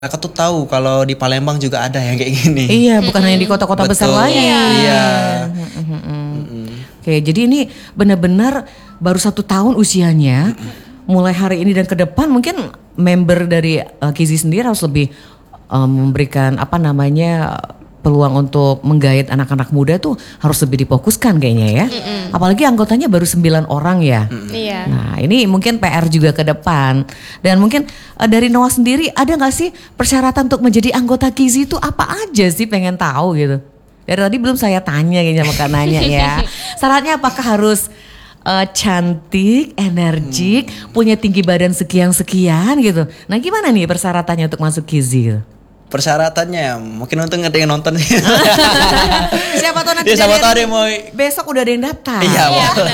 Aku tuh tahu kalau di Palembang juga ada yang kayak gini. Iya, bukan hanya di kota-kota besar Betul. lain. Iya. Oke, jadi ini benar-benar baru 1 tahun usianya. Mulai hari ini dan ke depan mungkin member dari Kizi sendiri harus lebih memberikan peluang untuk menggait anak-anak muda tuh harus lebih difokuskan kayaknya ya. Apalagi anggotanya baru 9 orang ya. Iya. Nah ini mungkin PR juga ke depan. Dan mungkin dari Noah sendiri ada gak sih persyaratan untuk menjadi anggota Kizi itu apa aja sih, pengen tahu gitu. Dari tadi belum saya tanya kayaknya, maka nanya ya. Syaratnya apakah harus cantik, energik, punya tinggi badan sekian-sekian gitu. Nah gimana nih persyaratannya untuk masuk Kizi? Persyaratannya mungkin untuk ada yang nonton. Siapa tahu nanti Ya, siapa tahu ada yang mau. besok udah ada yang daftar. Iya,